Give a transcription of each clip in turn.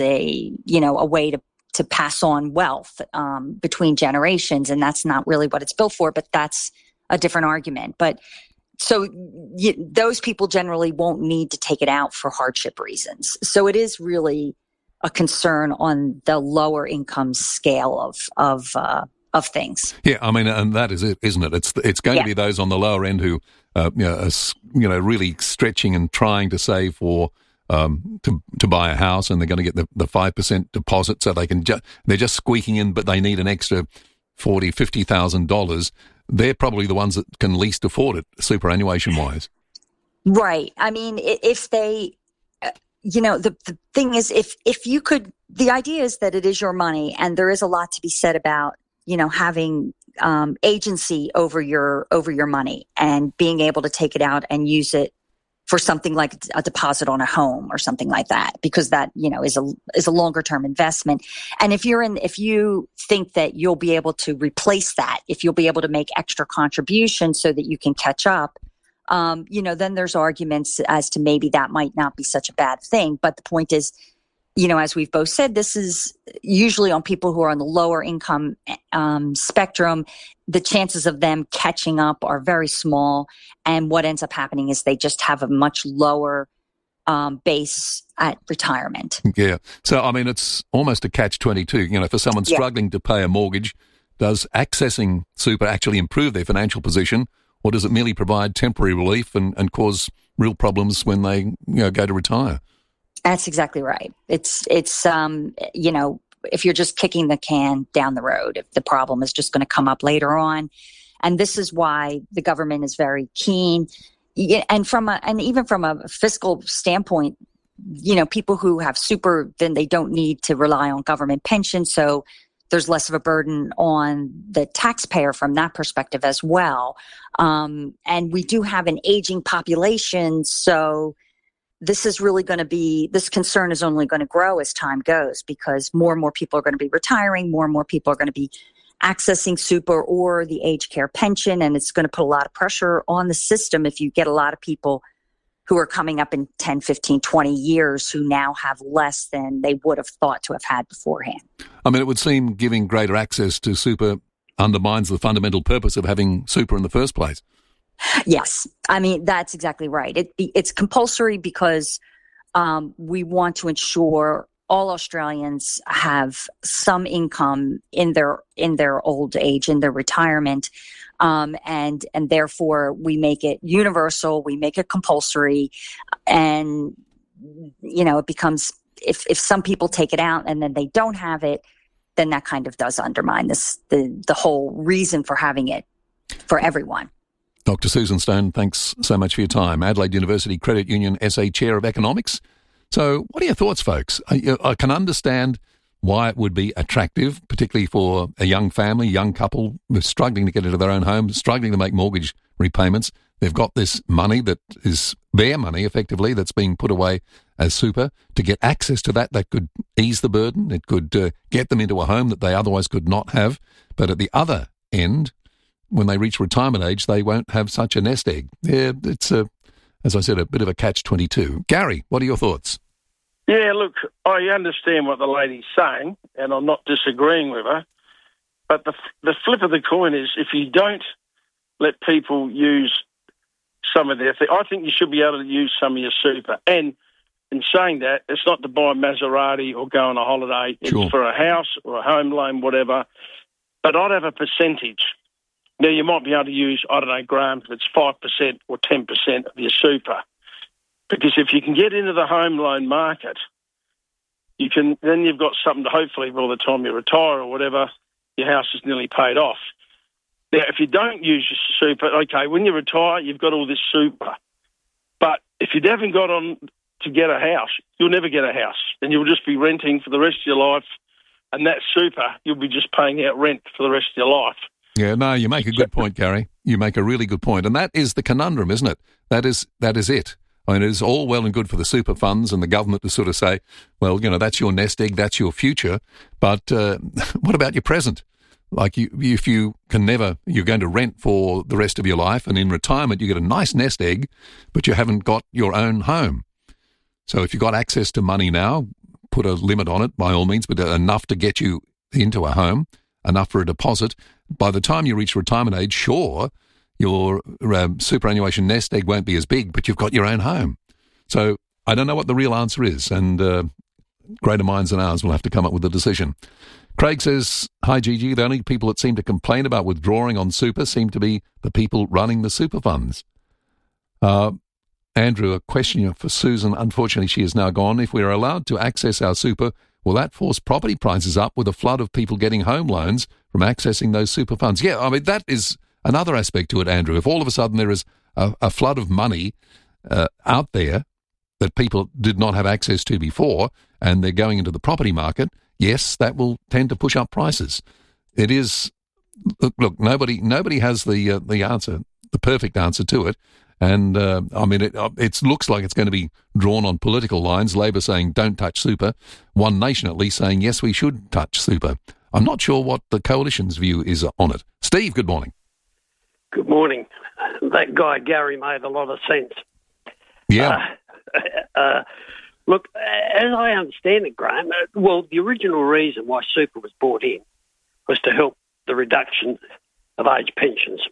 a way to pass on wealth between generations, and that's not really what it's built for. But that's a different argument. But so those people generally won't need to take it out for hardship reasons. So it is really a concern on the lower income scale of things. Yeah, I mean, and that is it, isn't it? It's going to be those on the lower end who are really stretching and trying to save for to buy a house, and they're going to get the 5% deposit, so they can they're just squeaking in, but they need an extra $50,000. They're probably the ones that can least afford it, superannuation wise. Right. I mean, if they, the thing is, if you could, the idea is that it is your money, and there is a lot to be said about, having agency over your money and being able to take it out and use it for something like a deposit on a home or something like that, because that, is a longer term investment. And if you think that you'll be able to replace that, if you'll be able to make extra contributions so that you can catch up, then there's arguments as to maybe that might not be such a bad thing. But the point is, as we've both said, this is usually on people who are on the lower income spectrum. The chances of them catching up are very small. And what ends up happening is they just have a much lower base at retirement. Yeah. So, I mean, it's almost a catch-22. For someone struggling to pay a mortgage, does accessing super actually improve their financial position, or does it merely provide temporary relief and cause real problems when they go to retire? That's exactly right. It's if you're just kicking the can down the road, if the problem is just going to come up later on. And this is why the government is very keen. And even from a fiscal standpoint, people who have super, then they don't need to rely on government pensions. So there's less of a burden on the taxpayer from that perspective as well. And we do have an aging population. So this concern is only going to grow as time goes, because more and more people are going to be retiring, more and more people are going to be accessing super or the age care pension, and it's going to put a lot of pressure on the system if you get a lot of people who are coming up in 10, 15, 20 years who now have less than they would have thought to have had beforehand. I mean, it would seem giving greater access to super undermines the fundamental purpose of having super in the first place. Yes. I mean, that's exactly right. It's compulsory because we want to ensure all Australians have some income in their old age, in their retirement. And therefore we make it universal, we make it compulsory, and, it becomes, if some people take it out and then they don't have it, then that kind of does undermine the whole reason for having it for everyone. Dr. Susan Stone, thanks so much for your time. Adelaide University Credit Union SA Chair of Economics. So what are your thoughts, folks? I can understand why it would be attractive, particularly for a young family, young couple who's struggling to get into their own home, struggling to make mortgage repayments. They've got this money that is their money, effectively, that's being put away as super. To get access to that could ease the burden. It could get them into a home that they otherwise could not have. But at the other end, when they reach retirement age, they won't have such a nest egg. Yeah, it's, as I said, a bit of a catch-22. Gary, what are your thoughts? Yeah, look, I understand what the lady's saying, and I'm not disagreeing with her. But the flip of the coin is, if you don't let people use some of their I think you should be able to use some of your super. And in saying that, it's not to buy a Maserati or go on a holiday. Sure. It's for a house or a home loan, whatever. But I'd have a percentage. Now, you might be able to use, I don't know, Graham, if it's 5% or 10% of your super. Because if you can get into the home loan market, then you've got something to hopefully, by the time you retire or whatever, your house is nearly paid off. Now, if you don't use your super, okay, when you retire, you've got all this super. But if you haven't got on to get a house, you'll never get a house. And you'll just be renting for the rest of your life. And that super, you'll be just paying out rent for the rest of your life. Yeah, no, you make a good point, Gary. You make a really good point. And that is the conundrum, isn't it? That is it. I mean, it is all well and good for the super funds and the government to sort of say, well, that's your nest egg, that's your future. But what about your present? Like, if you can never, you're going to rent for the rest of your life, and in retirement you get a nice nest egg, but you haven't got your own home. So if you've got access to money now, put a limit on it by all means, but enough to get you into a home, enough for a deposit. By the time you reach retirement age, sure, your superannuation nest egg won't be as big, but you've got your own home. So I don't know what the real answer is, and greater minds than ours will have to come up with a decision. Craig says, hi Gigi, the only people that seem to complain about withdrawing on super seem to be the people running the super funds. Andrew, a question for Susan. Unfortunately, she is now gone. If we are allowed to access our super, will that force property prices up with a flood of people getting home loans from accessing those super funds? Yeah, I mean, that is another aspect to it, Andrew. If all of a sudden there is a flood of money out there that people did not have access to before, and they're going into the property market, yes, that will tend to push up prices. It is, look, nobody has the answer, the perfect answer to it. And, I mean, it looks like it's going to be drawn on political lines. Labor saying don't touch super. One Nation at least saying, yes, we should touch super. I'm not sure what the coalition's view is on it. Steve, good morning. Good morning. That guy, Gary, made a lot of sense. Yeah. Look, as I understand it, Graham, well, the original reason why super was brought in was to help the reduction of age pensions.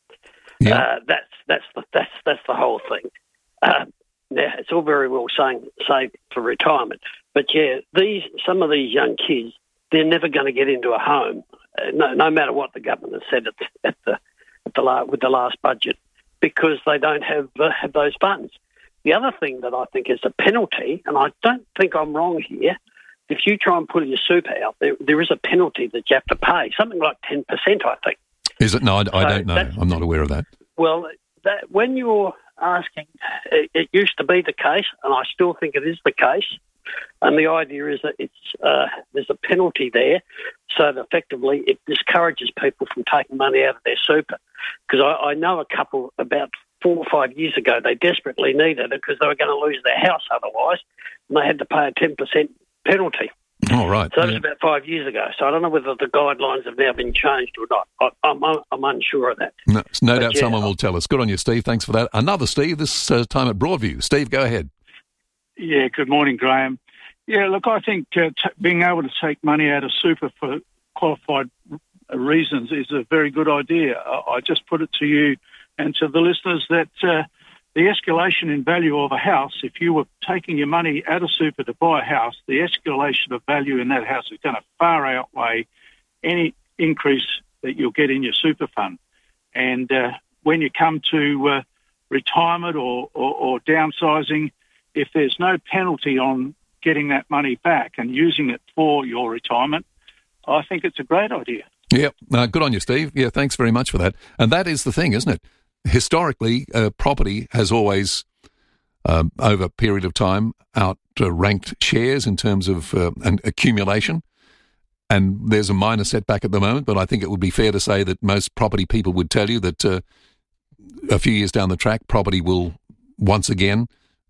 Yeah. That's the whole thing. Now, it's all very well saying save for retirement, but yeah, some of these young kids, they're never going to get into a home, no matter what the government has said with the last budget, because they don't have those funds. The other thing that I think is a penalty, and I don't think I'm wrong here, if you try and pull your super out, there is a penalty that you have to pay, something like 10%, I think. Is it? No, I don't know. I'm not aware of that. Well, when you're asking, it used to be the case, and I still think it is the case, and the idea is that there's a penalty there, so that effectively it discourages people from taking money out of their super. Because I know a couple about 4 or 5 years ago, they desperately needed it because they were going to lose their house otherwise, and they had to pay a 10% penalty. Oh, right. So that was about 5 years ago. So I don't know whether the guidelines have now been changed or not. I'm unsure of that. No doubt someone will tell us. Good on you, Steve. Thanks for that. Another Steve, this time at Broadview. Steve, go ahead. Yeah, good morning, Graham. Yeah, look, I think being able to take money out of super for qualified reasons is a very good idea. I just put it to you and to the listeners that the escalation in value of a house, if you were taking your money out of super to buy a house, the escalation of value in that house is going to far outweigh any increase that you'll get in your super fund. And when you come to retirement or downsizing, if there's no penalty on getting that money back and using it for your retirement, I think it's a great idea. Yeah, good on you, Steve. Yeah, thanks very much for that. And that is the thing, isn't it? Historically, property has always, over a period of time, outranked shares in terms of an accumulation. And there's a minor setback at the moment, but I think it would be fair to say that most property people would tell you that a few years down the track, property will once again,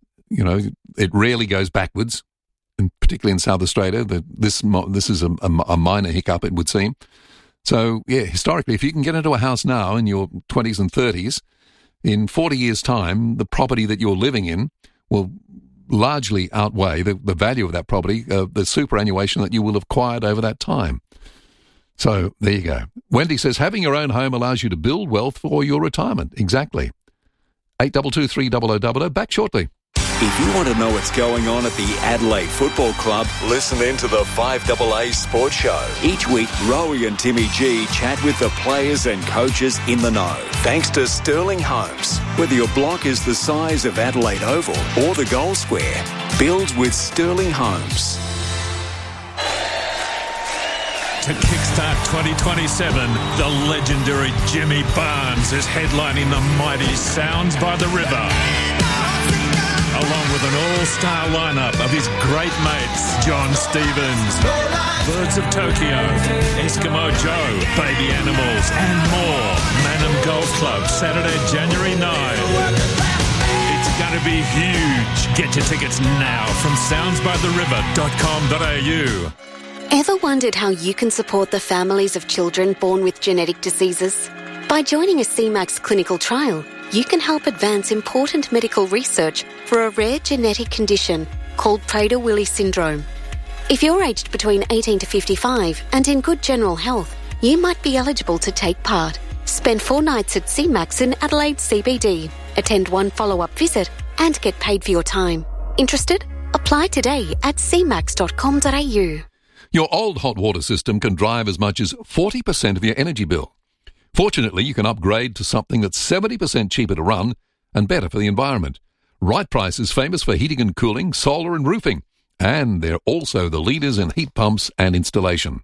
it rarely goes backwards, and particularly in South Australia. This is a minor hiccup, it would seem. So, yeah, historically, if you can get into a house now in your 20s and 30s, in 40 years' time, the property that you're living in will largely outweigh the value of that property, the superannuation that you will have acquired over that time. So, there you go. Wendy says, having your own home allows you to build wealth for your retirement. Exactly. 822 300. Back shortly. If you want to know what's going on at the Adelaide Football Club, listen in to the 5AA Sports Show. Each week, Rowie and Timmy G chat with the players and coaches in the know. Thanks to Sterling Homes. Whether your block is the size of Adelaide Oval or the Gold Square, build with Sterling Homes. To kickstart 2027, the legendary Jimmy Barnes is headlining the mighty Sounds by the River, along with an all-star lineup of his great mates, John Stevens, Birds of Tokyo, Eskimo Joe, Baby Animals, and more. Manham Golf Club, Saturday, January 9. It's going to be huge. Get your tickets now from soundsbytheriver.com.au. Ever wondered how you can support the families of children born with genetic diseases? By joining a CMAX clinical trial, you can help advance important medical research for a rare genetic condition called Prader-Willi syndrome. If you're aged between 18 to 55 and in good general health, you might be eligible to take part. Spend 4 nights at CMAX in Adelaide CBD, attend 1 follow-up visit and get paid for your time. Interested? Apply today at cmax.com.au. Your old hot water system can drive as much as 40% of your energy bill. Fortunately, you can upgrade to something that's 70% cheaper to run and better for the environment. Right Price is famous for heating and cooling, solar and roofing, and they're also the leaders in heat pumps and installation.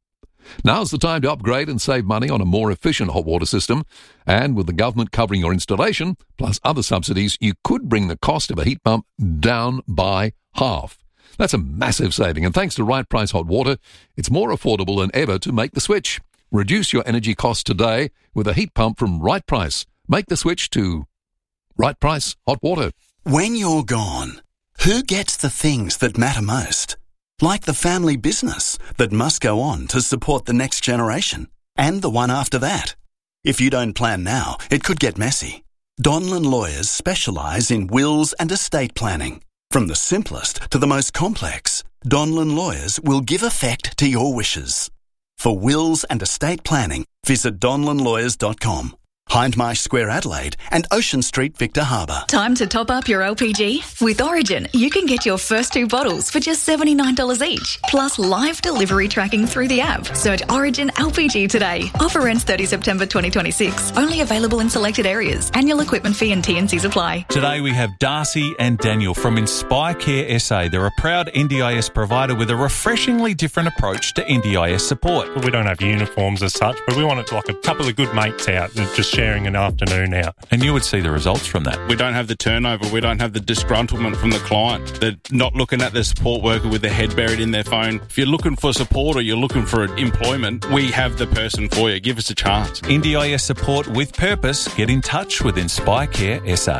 Now's the time to upgrade and save money on a more efficient hot water system, and with the government covering your installation, plus other subsidies, you could bring the cost of a heat pump down by half. That's a massive saving, and thanks to Right Price Hot Water, it's more affordable than ever to make the switch. Reduce your energy costs today with a heat pump from Right Price. Make the switch to Right Price Hot Water. When you're gone, who gets the things that matter most? Like the family business that must go on to support the next generation and the one after that. If you don't plan now, it could get messy. Donlan Lawyers specialise in wills and estate planning. From the simplest to the most complex, Donlan Lawyers will give effect to your wishes. For wills and estate planning, visit donlanlawyers.com. Hindmarsh Square Adelaide and Ocean Street Victor Harbour. Time to top up your LPG? With Origin, you can get your first 2 bottles for just $79 each, plus live delivery tracking through the app. Search Origin LPG today. Offer ends 30 September 2026. Only available in selected areas. Annual equipment fee and T&Cs apply. Today we have Darcy and Daniel from Inspire Care SA. They're a proud NDIS provider with a refreshingly different approach to NDIS support. We don't have uniforms as such, but we want it like a couple of good mates out and just sharing an afternoon out. And you would see the results from that. We don't have the turnover. We don't have the disgruntlement from the client. They're not looking at the support worker with their head buried in their phone. If you're looking for support or you're looking for employment, we have the person for you. Give us a chance. NDIS support with purpose. Get in touch with Inspire Care SA.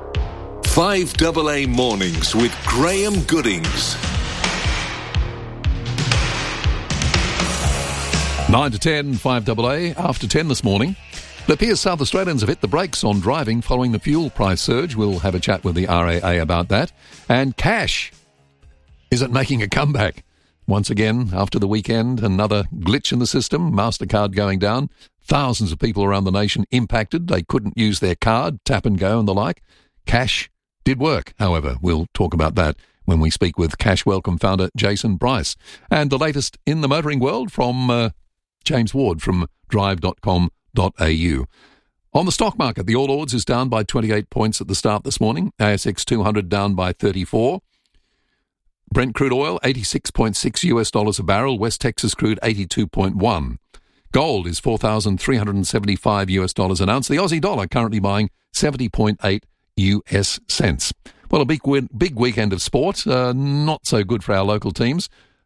5AA Mornings with Graham Goodings. 9 to 10, 5AA, after 10 this morning. It appears South Australians have hit the brakes on driving following the fuel price surge. We'll have a chat with the RAA about that. And cash, is it making a comeback? Once again, after the weekend, another glitch in the system, MasterCard going down. Thousands of people around the nation impacted. They couldn't use their card, tap and go and the like. Cash did work, however. We'll talk about that when we speak with Cash Welcome founder Jason Bryce. And the latest in the motoring world from James Ward from drive.com.au. On the stock market, the All Ords is down by 28 points at the start this morning. ASX 200 down by 34. Brent crude oil, $86.6 a barrel. West Texas crude, 82.1. Gold is $4,375 an ounce. The Aussie dollar currently buying 70.8 US cents. Well, a big weekend of sport. Not so good for our local teams.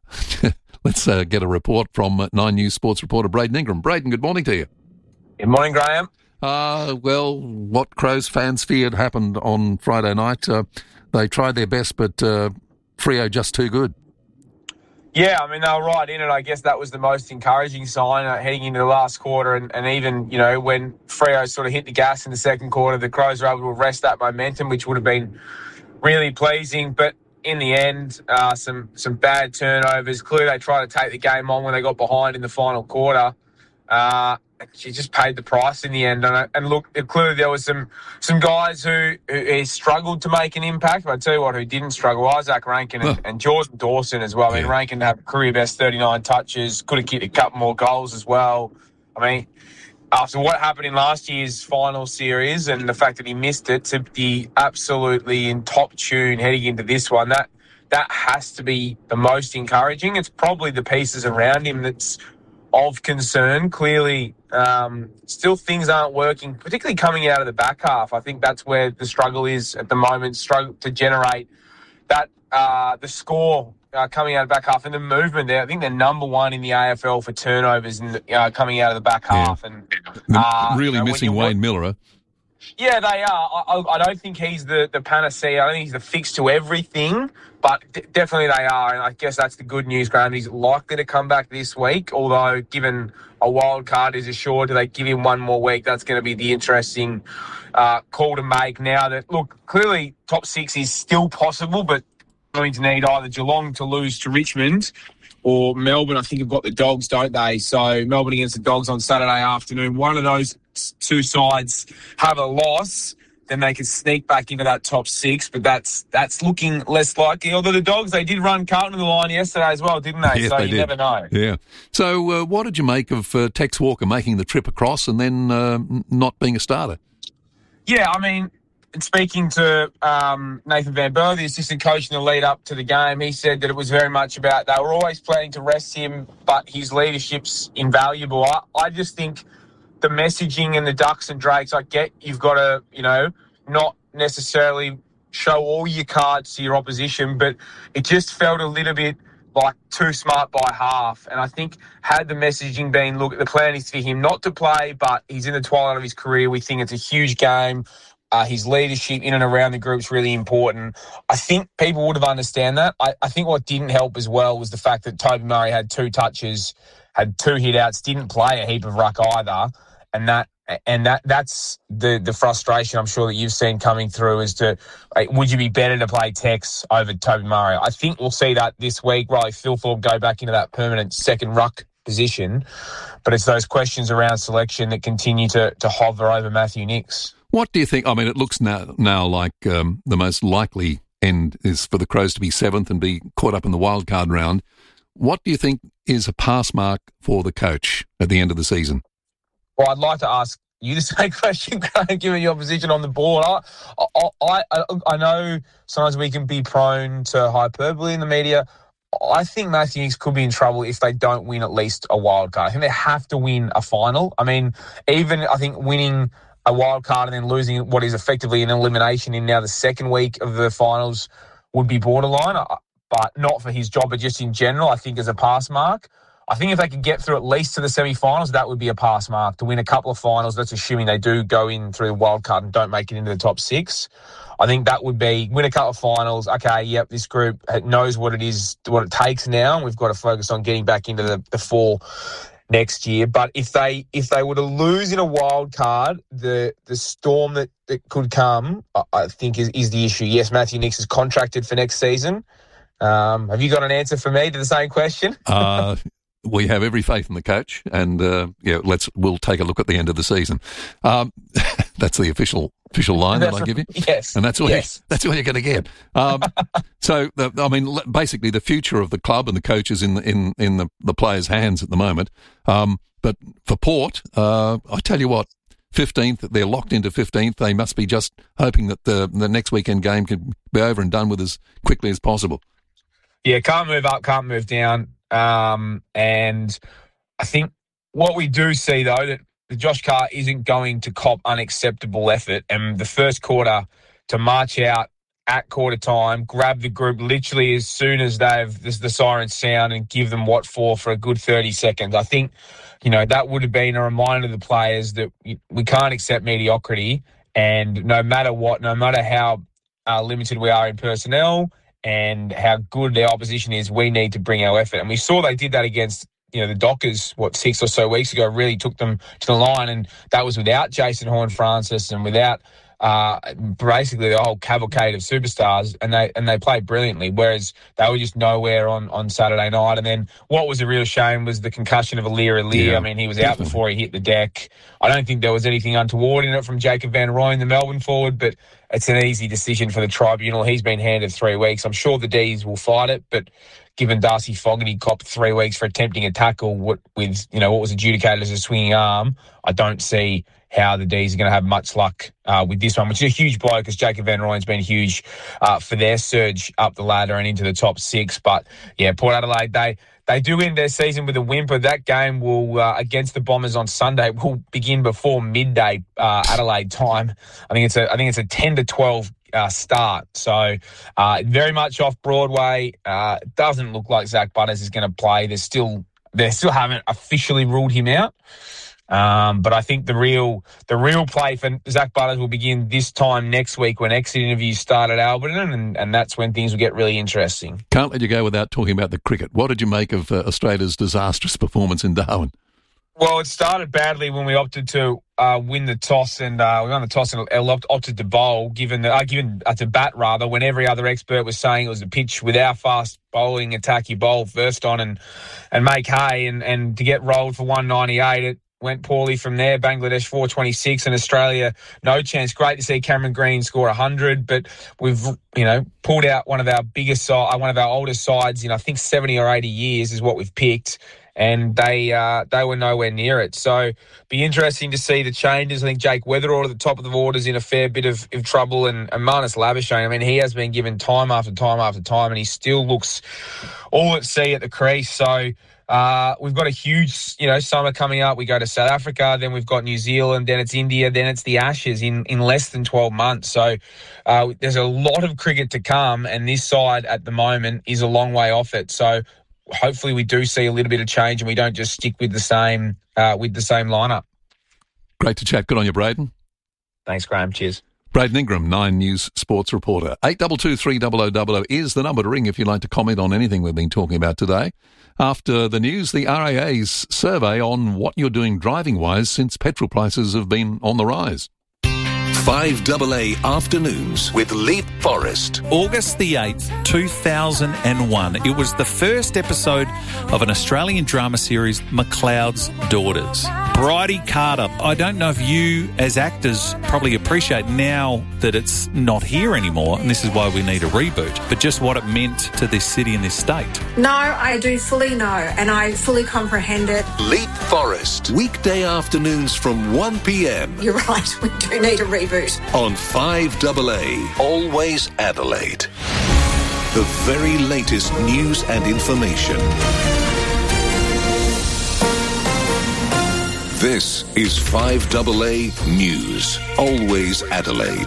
Let's get a report from 9 News sports reporter Braden Ingram. Braden, good morning to you. Good morning, Graham. Well, what Crows fans feared happened on Friday night. They tried their best, but Freo just too good. Yeah, I mean, they were right in it. I guess that was the most encouraging sign heading into the last quarter. And even, you know, when Freo sort of hit the gas in the second quarter, the Crows were able to arrest that momentum, which would have been really pleasing. But in the end, some bad turnovers. Clearly, they tried to take the game on when they got behind in the final quarter. She just paid the price in the end. And look, clearly there was some guys who struggled to make an impact. But I tell you what, who didn't struggle, Isaac Rankin and Jordan Dawson as well. I mean, Rankin had career best 39 touches, could have kicked a couple more goals as well. I mean, after what happened in last year's final series and the fact that he missed it, to be absolutely in top tune heading into this one, that has to be the most encouraging. It's probably the pieces around him that's of concern. Clearly, still things aren't working, particularly coming out of the back half. I think that's where the struggle is at the moment, struggle to generate that the score coming out of the back half and the movement there. I think they're number one in the AFL for turnovers coming out of the back half. And really missing Wayne Miller. Yeah, they are. I don't think he's the panacea. I don't think he's the fix to everything, but definitely they are. And I guess that's the good news, Graham. He's likely to come back this week, although given a wild card is assured, do they give him one more week? That's going to be the interesting call to make now that, look, clearly top six is still possible, but going to need either Geelong to lose to Richmond or Melbourne, I think, have got the Dogs, don't they? So Melbourne against the Dogs on Saturday afternoon. One of those two sides have a loss, then they can sneak back into that top six, but that's looking less likely. Although the Dogs, they did run Carlton to the line yesterday as well, didn't they? Yes, so they you did. Never know. Yeah. So what did you make of Tex Walker making the trip across and then not being a starter? Yeah, I mean, speaking to Nathan Van Burle, the assistant coach in the lead up to the game, he said that it was very much about they were always planning to rest him, but his leadership's invaluable. I just think the messaging and the ducks and drakes, I get you've got to, not necessarily show all your cards to your opposition, but it just felt a little bit like too smart by half. And I think had the messaging been, look, the plan is for him not to play, but he's in the twilight of his career. We think it's a huge game. His leadership in and around the group is really important. I think people would have understand that. I think what didn't help as well was the fact that Toby Murray had 2 touches, had 2 hit-outs, didn't play a heap of ruck either. And that's the frustration I'm sure that you've seen coming through as to, would you be better to play Tex over Toby Murray? I think we'll see that this week. Riley Philthorpe go back into that permanent second ruck position. But it's those questions around selection that continue to hover over Matthew Nicks. What do you think? I mean, it looks now like the most likely end is for the Crows to be 7th and be caught up in the wildcard round. What do you think is a pass mark for the coach at the end of the season? Well, I'd like to ask you the same question, given your position on the board. I know sometimes we can be prone to hyperbole in the media. I think Matthew Nicks could be in trouble if they don't win at least a wild card. I think they have to win a final. I mean, even I think winning a wild card and then losing what is effectively an elimination in now the second week of the finals would be borderline, but not for his job, but just in general, I think as a pass mark. I think if they could get through at least to the semi-finals, that would be a pass mark. To win a couple of finals, that's assuming they do go in through the wild card and don't make it into the top 6. I think that would be win a couple of finals. Okay, yep, this group knows what it is, what it takes now, and we've got to focus on getting back into the 4 next year. But if they were to lose in a wild card, the storm that could come, I think is the issue. Yes, Matthew Nicks is contracted for next season. Have you got an answer for me to the same question? We have every faith in the coach, and we'll take a look at the end of the season. That's the official line that I give you. Yes, and that's what you're going to get. So, basically, the future of the club and the coach is in the players' hands at the moment. But for Port, I tell you what, 15th, they're locked into 15th. They must be just hoping that the next weekend game can be over and done with as quickly as possible. Yeah, can't move up, can't move down. And I think what we do see, though, that Josh Carr isn't going to cop unacceptable effort. And the first quarter to march out at quarter time, grab the group literally as soon as the sirens sound and give them what for a good 30 seconds. I think, that would have been a reminder to the players that we can't accept mediocrity. And no matter what, no matter how limited we are in personnel and how good their opposition is, we need to bring our effort. And we saw they did that against, the Dockers, 6 or so weeks ago, really took them to the line. And that was without Jason Horne-Francis and without basically the whole cavalcade of superstars. And they played brilliantly, whereas they were just nowhere on Saturday night. And then what was a real shame was the concussion of Aliir. Yeah, I mean, he was out before he hit the deck. I don't think there was anything untoward in it from Jacob Van Rooyen, the Melbourne forward, but it's an easy decision for the tribunal. He's been handed 3 weeks. I'm sure the D's will fight it, but given Darcy Fogarty copped 3 weeks for attempting a tackle with what was adjudicated as a swinging arm, I don't see how the D's are going to have much luck with this one, which is a huge blow because Jacob Van Rooyen's been huge for their surge up the ladder and into the top 6. But, yeah, Port Adelaide, they do end their season with a whimper. That game will against the Bombers on Sunday will begin before midday Adelaide time. I think it's a 10 to 12 start. So very much off Broadway. Doesn't look like Zach Butters is going to play. They still haven't officially ruled him out. But I think the real play for Zach Butters will begin this time next week when exit interviews start at Alberton, and that's when things will get really interesting. Can't let you go without talking about the cricket. What did you make of Australia's disastrous performance in Darwin? Well, it started badly when we opted to win the toss, and we won the toss and opted to bowl, given to bat rather, when every other expert was saying it was a pitch with our fast bowling attack. You bowl first on and make hay, and to get rolled for 198, it went poorly from there. Bangladesh 426 and Australia no chance. Great to see Cameron Green score 100, but we've pulled out one of our oldest sides in I think 70 or 80 years is what we've picked. And they were nowhere near it. So be interesting to see the changes. I think Jake Weatherall at the top of the order is in a fair bit of trouble. And Marnus Labuschagne, I mean, he has been given time after time after time, and he still looks all at sea at the crease. So we've got a huge, summer coming up. We go to South Africa, then we've got New Zealand, then it's India, then it's the Ashes in less than 12 months. So there's a lot of cricket to come, and this side at the moment is a long way off it. So hopefully we do see a little bit of change and we don't just stick with the same lineup. Great to chat. Good on you, Braden. Thanks, Graham. Cheers. Braden Ingram, 9 News sports reporter. 822 300 is the number to ring if you'd like to comment on anything we've been talking about today. After the news, the RAA's survey on what you're doing driving-wise since petrol prices have been on the rise. 5AA Afternoons with Leap Forest. August the 8th, 2001. It was the first episode of an Australian drama series, McLeod's Daughters. Bridie Carter. I don't know if you, as actors, probably appreciate now that it's not here anymore, and this is why we need a reboot, but just what it meant to this city and this state. No, I do fully know, and I fully comprehend it. Leap Forest. Weekday afternoons from 1 p.m. You're right, we do need a reboot. On 5AA, Always Adelaide. The very latest news and information. This is 5AA News, Always Adelaide.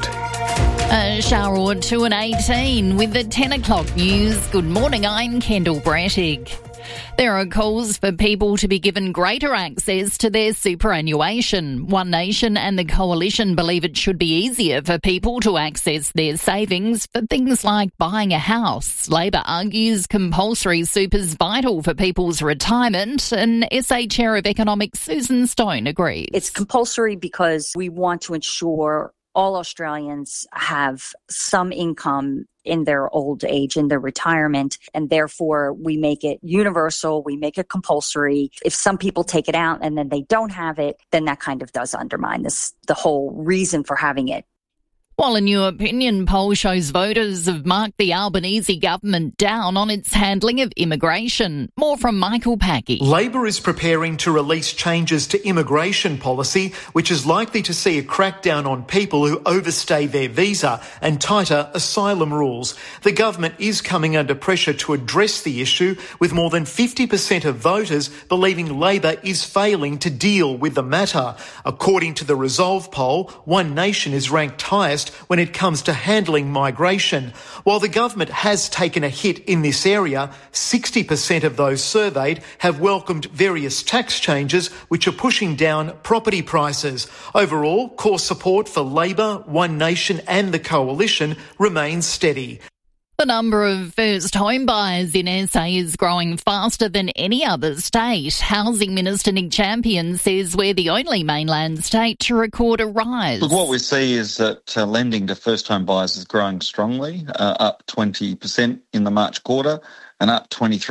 Shower or 2 and 18 with the 10 o'clock news. Good morning, I'm Kendall Brattig. There are calls for people to be given greater access to their superannuation. One Nation and the Coalition believe it should be easier for people to access their savings for things like buying a house. Labor argues compulsory super's vital for people's retirement, and SA Chair of Economics Susan Stone agrees. It's compulsory because we want to ensure all Australians have some income in their old age, in their retirement, and therefore we make it universal, we make it compulsory. If some people take it out and then they don't have it, then that kind of does undermine the whole reason for having it. While a new opinion poll shows voters have marked the Albanese government down on its handling of immigration. More from Michael Packy. Labor is preparing to release changes to immigration policy, which is likely to see a crackdown on people who overstay their visa and tighter asylum rules. The government is coming under pressure to address the issue, with more than 50% of voters believing Labor is failing to deal with the matter. According to the Resolve poll, One Nation is ranked highest when it comes to handling migration. While the government has taken a hit in this area, 60% of those surveyed have welcomed various tax changes which are pushing down property prices. Overall, core support for Labor, One Nation and the Coalition remains steady. The number of first home buyers in SA is growing faster than any other state. Housing Minister Nick Champion says we're the only mainland state to record a rise. Look, what we see is that lending to first home buyers is growing strongly, up 20% in the March quarter and up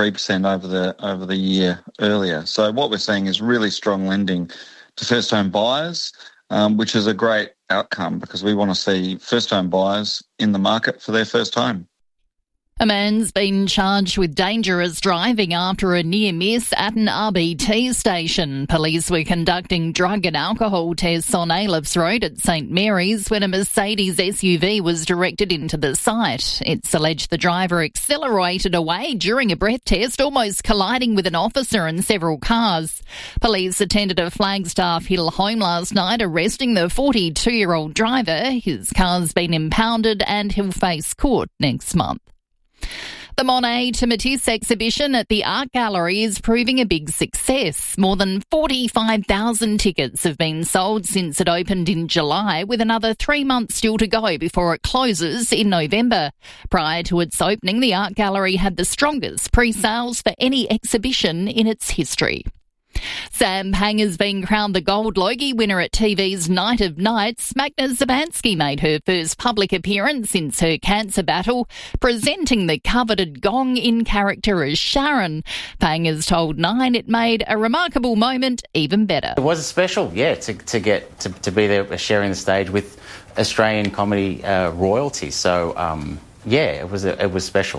23% over the year earlier. So what we're seeing is really strong lending to first home buyers, which is a great outcome because we want to see first home buyers in the market for their first home. A man's been charged with dangerous driving after a near miss at an RBT station. Police were conducting drug and alcohol tests on Ailofts Road at St Mary's when a Mercedes SUV was directed into the site. It's alleged the driver accelerated away during a breath test, almost colliding with an officer and several cars. Police attended a Flagstaff Hill home last night, arresting the 42-year-old driver. His car's been impounded and he'll face court next month. The Monet to Matisse exhibition at the Art Gallery is proving a big success. More than 45,000 tickets have been sold since it opened in July, with another 3 months still to go before it closes in November. Prior to its opening, the Art Gallery had the strongest pre-sales for any exhibition in its history. Sam Pang has been crowned the Gold Logie winner at TV's Night of Nights. Magda Szubanski made her first public appearance since her cancer battle, presenting the coveted gong in character as Sharon. Pang has told Nine it made a remarkable moment even better. It was special, to get to be there sharing the stage with Australian comedy royalty. So, it was special.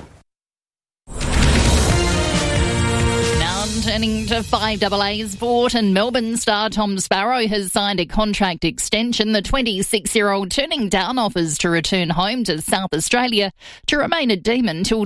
Turning to 5AA sport, and Melbourne star Tom Sparrow has signed a contract extension. The 26-year-old turning down offers to return home to South Australia to remain at Demon till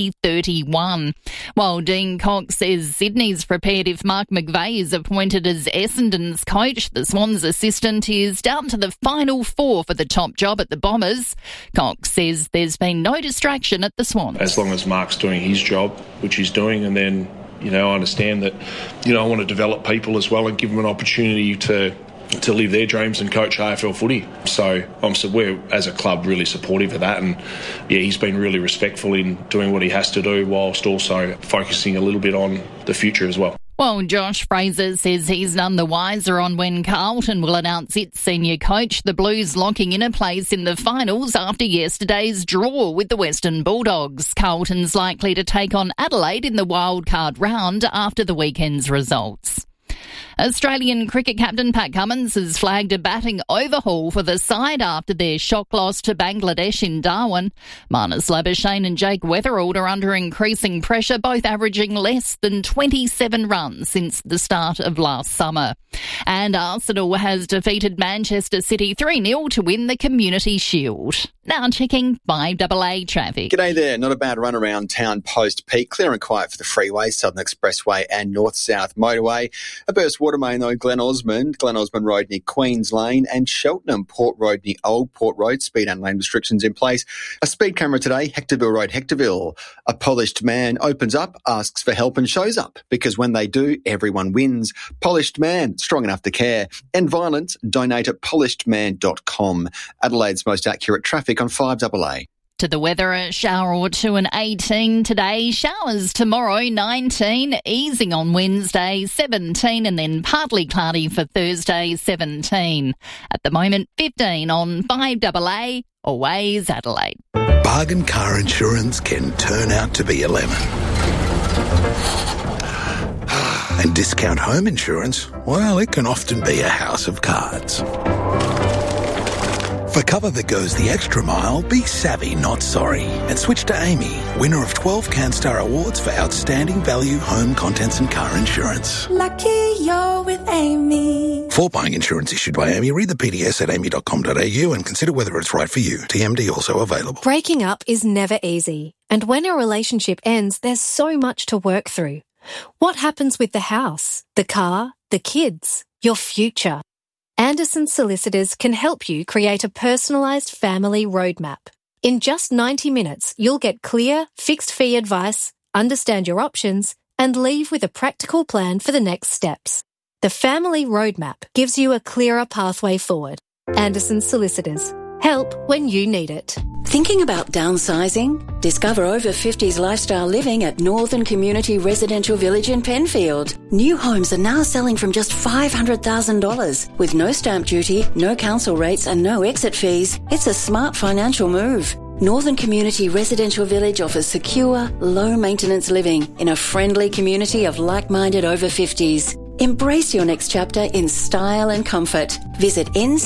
2031. While Dean Cox says Sydney's prepared if Mark McVeigh is appointed as Essendon's coach, the Swans assistant is down to the final four for the top job at the Bombers. Cox says there's been no distraction at the Swans. As long as Mark's doing his job, which he's doing, and then I understand that, I want to develop people as well and give them an opportunity to live their dreams and coach AFL footy. So we're, as a club, really supportive of that. And, he's been really respectful in doing what he has to do whilst also focusing a little bit on the future as well. Well, Josh Fraser says he's none the wiser on when Carlton will announce its senior coach. The Blues locking in a place in the finals after yesterday's draw with the Western Bulldogs. Carlton's likely to take on Adelaide in the wildcard round after the weekend's results. Australian cricket captain Pat Cummins has flagged a batting overhaul for the side after their shock loss to Bangladesh in Darwin. Marnus Labuschagne and Jake Weatherald are under increasing pressure, both averaging less than 27 runs since the start of last summer. And Arsenal has defeated Manchester City 3-0 to win the Community Shield. Now checking 5AA traffic. G'day there. Not a bad run around town post-peak. Clear and quiet for the freeway, Southern Expressway and North-South Motorway. A burst water main though, Glen Osmond Road near Queens Lane and Cheltenham Port Road near Old Port Road. Speed and lane restrictions in place. A speed camera today, Hectorville Road, Hectorville. A polished man opens up, asks for help and shows up. Because when they do, everyone wins. Polished man, strong enough to care. End violence, donate at polishedman.com. Adelaide's most accurate traffic on 5AA. To the weather, a shower or two and 18 today. Showers tomorrow, 19. Easing on Wednesday, 17. And then partly cloudy for Thursday, 17. At the moment, 15 on 5AA. Always Adelaide. Bargain car insurance can turn out to be a lemon. And discount home insurance, well, it can often be a house of cards. For cover that goes the extra mile, be savvy, not sorry. And switch to Amy, winner of 12 CanStar Awards for outstanding value, home, contents and car insurance. Lucky you're with Amy. For buying insurance issued by Amy, read the PDS at amy.com.au and consider whether it's right for you. TMD also available. Breaking up is never easy. And when a relationship ends, there's so much to work through. What happens with the house, the car, the kids, your future? Anderson Solicitors can help you create a personalised family roadmap. In just 90 minutes, you'll get clear, fixed-fee advice, understand your options, and leave with a practical plan for the next steps. The Family Roadmap gives you a clearer pathway forward. Anderson Solicitors. Help when you need it. Thinking about downsizing? Discover over 50s lifestyle living at Northern Community Residential Village in Penfield. New homes are now selling from just $500,000 with no stamp duty, no council rates and no exit fees. It's a smart financial move. Northern Community Residential Village offers secure, low-maintenance living in a friendly community of like-minded over 50s. Embrace your next chapter in style and comfort. Visit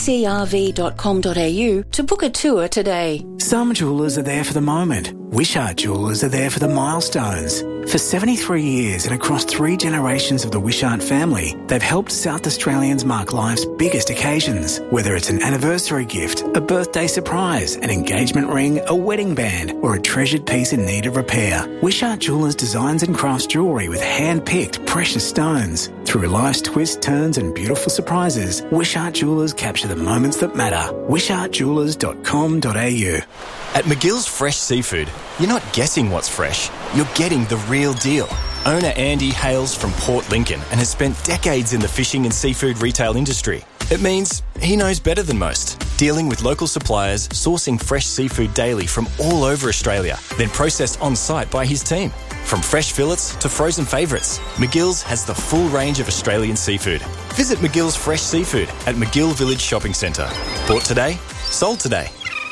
ncrv.com.au to book a tour today. Some jewellers are there for the moment. Wishart Jewellers are there for the milestones. For 73 years and across 3 generations of the Wishart family, they've helped South Australians mark life's biggest occasions. Whether it's an anniversary gift, a birthday surprise, an engagement ring, a wedding band, or a treasured piece in need of repair, Wishart Jewellers designs and crafts jewellery with hand-picked precious stones. Through life's twists, turns and beautiful surprises, Wishart Jewellers capture the moments that matter. wishartjewellers.com.au. At McGill's Fresh Seafood, you're not guessing what's fresh, you're getting the real deal. Owner Andy hails from Port Lincoln and has spent decades in the fishing and seafood retail industry. It means he knows better than most, dealing with local suppliers, sourcing fresh seafood daily from all over Australia, then processed on-site by his team. From fresh fillets to frozen favourites, McGill's has the full range of Australian seafood. Visit McGill's Fresh Seafood at McGill Village Shopping Centre. Bought today, sold today.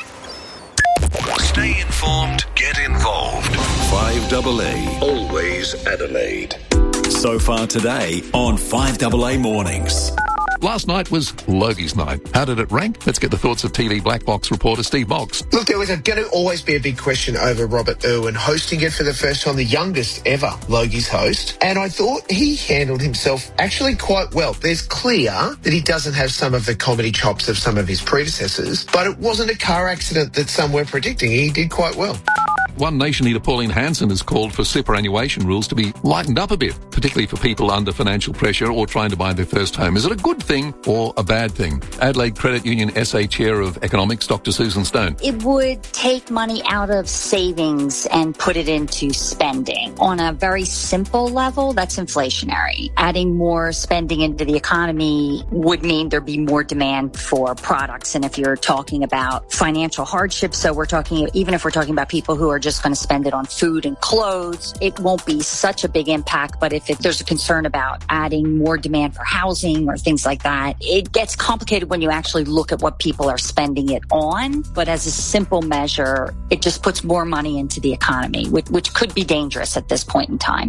Stay informed, get involved. 5AA, always Adelaide. So far today on 5AA Mornings. Last night was Logie's night. How did it rank? Let's get the thoughts of TV Black Box reporter Steve Boggs. Look, there was going to always be a big question over Robert Irwin hosting it for the first time, the youngest ever Logie's host. And I thought he handled himself actually quite well. There's clear that he doesn't have some of the comedy chops of some of his predecessors, but it wasn't a car accident that some were predicting. He did quite well. One Nation leader, Pauline Hanson, has called for superannuation rules to be lightened up a bit, particularly for people under financial pressure or trying to buy their first home. Is it a good thing or a bad thing? Adelaide Credit Union SA Chair of Economics, Dr. Susan Stone. It would take money out of savings and put it into spending. On a very simple level, that's inflationary. Adding more spending into the economy would mean there'd be more demand for products. And if you're talking about financial hardship, so even if we're talking about people who are just going to spend it on food and clothes, it won't be such a big impact. But if there's a concern about adding more demand for housing or things like that, it gets complicated when you actually look at what people are spending it on. But as a simple measure, it just puts more money into the economy, which could be dangerous at this point in time.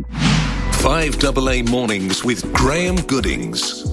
5AA Mornings with Graham Goodings.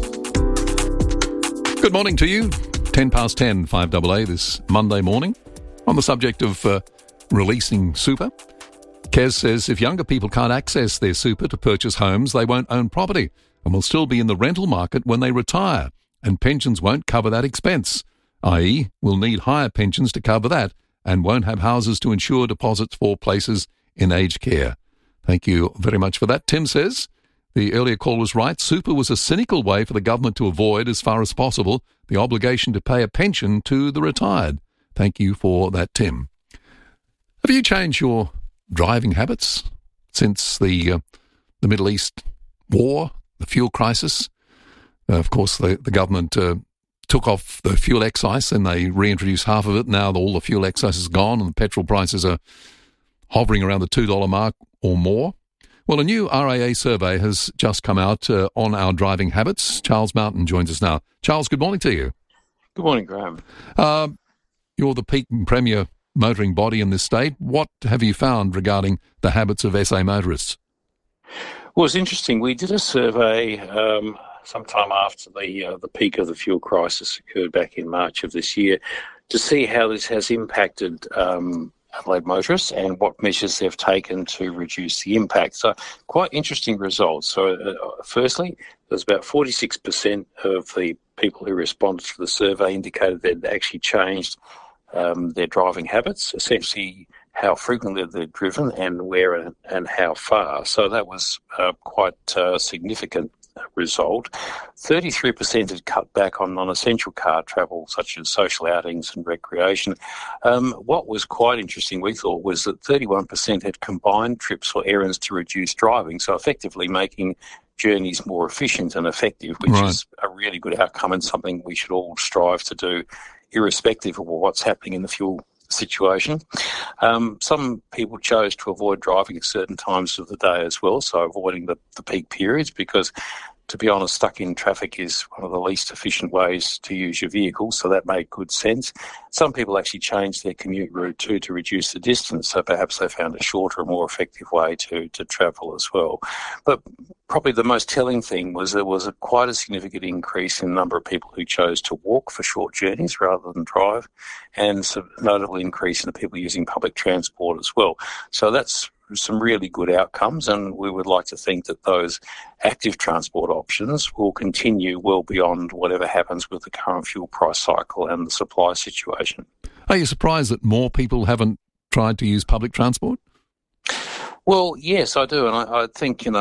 Good morning to you. 10 past 10, 5AA this Monday morning. On the subject of releasing super, Kez says if younger people can't access their super to purchase homes, they won't own property and will still be in the rental market when they retire, and pensions won't cover that expense, i.e. we'll need higher pensions to cover that and won't have houses to insure deposits for places in aged care. Thank you very much for that. Tim says the earlier call was right. Super was a cynical way for the government to avoid, as far as possible, the obligation to pay a pension to the retired. Thank you for that, Tim. Have you changed your driving habits since the Middle East war, the fuel crisis? Of course, the government took off the fuel excise and they reintroduced half of it. Now all the fuel excise is gone and the petrol prices are hovering around the $2 mark or more. Well, a new RAA survey has just come out on our driving habits. Charles Mountain joins us now. Charles, good morning to you. Good morning, Graham. You're the peak and premier motoring body in this state. What have you found regarding the habits of SA motorists? Well, it's interesting. We did a survey sometime after the peak of the fuel crisis occurred back in March of this year to see how this has impacted Adelaide motorists and what measures they've taken to reduce the impact. So quite interesting results. So firstly, there's about 46% of the people who responded to the survey indicated they'd actually changed their driving habits, essentially how frequently they're driven and where and how far. So that was quite a significant result. 33% had cut back on non-essential car travel, such as social outings and recreation. What was quite interesting, we thought, was that 31% had combined trips or errands to reduce driving, so effectively making journeys more efficient and effective, which is a really good outcome and something we should all strive to do, irrespective of what's happening in the fuel situation. Some people chose to avoid driving at certain times of the day as well, so avoiding the peak periods, because to be honest, stuck in traffic is one of the least efficient ways to use your vehicle, so that made good sense. Some people actually changed their commute route too to reduce the distance, so perhaps they found a shorter, more effective way to travel as well. But probably the most telling thing was there was quite a significant increase in the number of people who chose to walk for short journeys rather than drive, and a notable increase in the people using public transport as well. So that's some really good outcomes, and we would like to think that those active transport options will continue well beyond whatever happens with the current fuel price cycle and the supply situation. Are you surprised that more people haven't tried to use public transport? Well, yes, I do, and I think,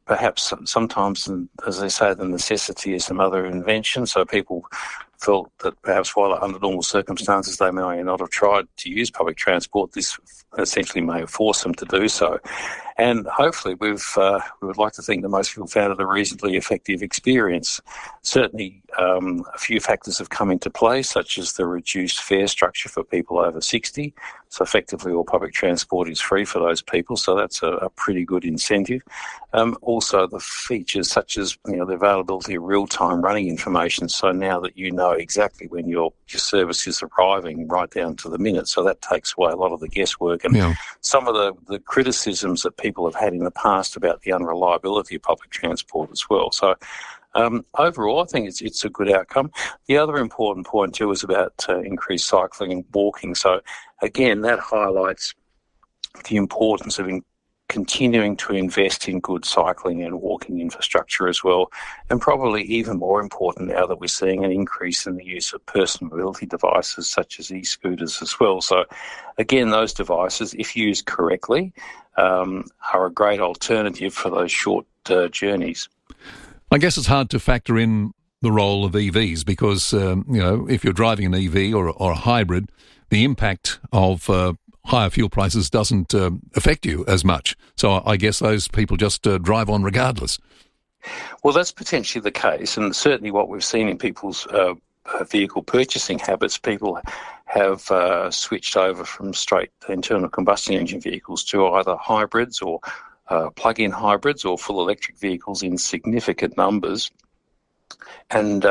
perhaps sometimes, as they say, the necessity is the mother of invention. So people felt that perhaps while under normal circumstances they may not have tried to use public transport, this essentially may have forced them to do so. And hopefully we would like to think that most people found it a reasonably effective experience. Certainly a few factors have come into play, such as the reduced fare structure for people over 60. So effectively all public transport is free for those people, so that's a pretty good incentive. Also the features such as the availability of real-time running information, so now that you know exactly when your service is arriving right down to the minute, so that takes away a lot of the guesswork. And some of the criticisms that people have had in the past about the unreliability of public transport as well. So overall, I think it's a good outcome. The other important point too is about increased cycling and walking. So again, that highlights the importance of continuing to invest in good cycling and walking infrastructure as well, and probably even more important now that we're seeing an increase in the use of personal mobility devices such as e-scooters as well. So again, those devices, if used correctly, are a great alternative for those short journeys. I guess it's hard to factor in the role of EVs because, if you're driving an EV or a hybrid, the impact of higher fuel prices doesn't affect you as much. So I guess those people just drive on regardless. Well, that's potentially the case, and certainly what we've seen in people's vehicle purchasing habits, people have switched over from straight internal combustion engine vehicles to either hybrids or plug-in hybrids or full electric vehicles in significant numbers. And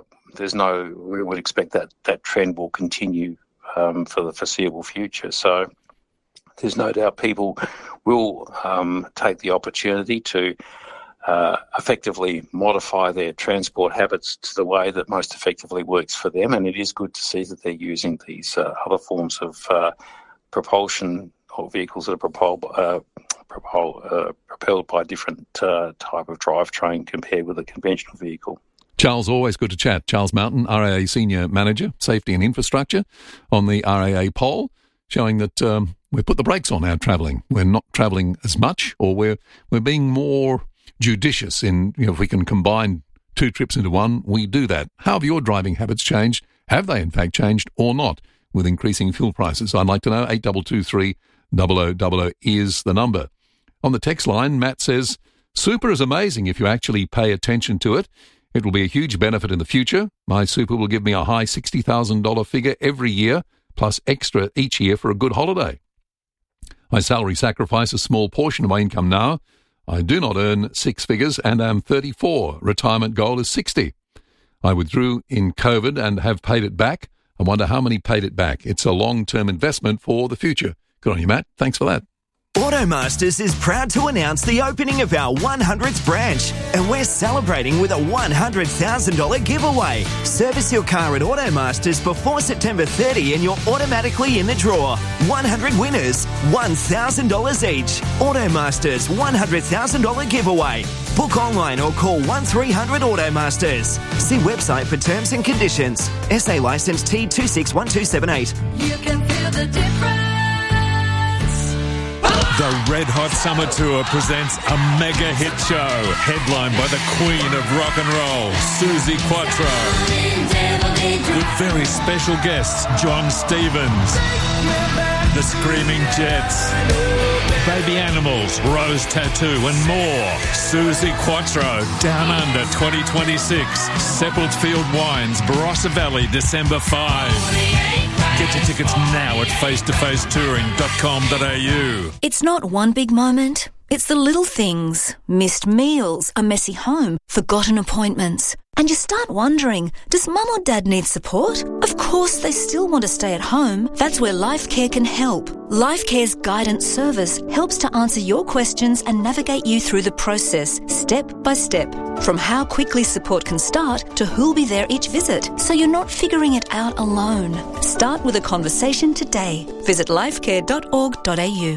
we would expect that trend will continue for the foreseeable future. So there's no doubt people will take the opportunity to effectively modify their transport habits to the way that most effectively works for them. And it is good to see that they're using these other forms of propulsion or vehicles that are propelled by a different type of drivetrain compared with a conventional vehicle. Charles, always good to chat. Charles Mountain, RAA Senior Manager, Safety and Infrastructure, on the RAA poll, showing that we've put the brakes on our travelling. We're not travelling as much, or we're being more judicious in, if we can combine two trips into one, we do that. How have your driving habits changed? Have they in fact changed or not with increasing fuel prices? I'd like to know. 8223 0000 is the number. On the text line, Matt says, super is amazing if you actually pay attention to it. It will be a huge benefit in the future. My super will give me a high $60,000 figure every year, plus extra each year for a good holiday. I salary sacrifice a small portion of my income now. I do not earn six figures and am 34. Retirement goal is 60. I withdrew in COVID and have paid it back. I wonder how many paid it back. It's a long-term investment for the future. Good on you, Matt. Thanks for that. Automasters is proud to announce the opening of our 100th branch, and we're celebrating with a $100,000 giveaway. Service your car at Automasters before September 30 and you're automatically in the draw. 100 winners, $1,000 each. Automasters $100,000 giveaway. Book online or call 1300 Automasters. See website for terms and conditions. SA licence T261278. You can feel the difference. The Red Hot Summer Tour presents a mega hit show headlined by the Queen of Rock and Roll, Suzi Quatro, with very special guests John Stevens, the Screaming Jets, Baby Animals, Rose Tattoo and more. Suzi Quatro, Down Under 2026, Seppeltfield Wines, Barossa Valley, December 5. Get your tickets now at facetofacetouring.com.au. It's not one big moment. It's the little things. Missed meals, a messy home, forgotten appointments. And you start wondering, does mum or dad need support? Of course they still want to stay at home. That's where LifeCare can help. LifeCare's guidance service helps to answer your questions and navigate you through the process, step by step. From how quickly support can start to who'll be there each visit, so you're not figuring it out alone. Start with a conversation today. Visit lifecare.org.au.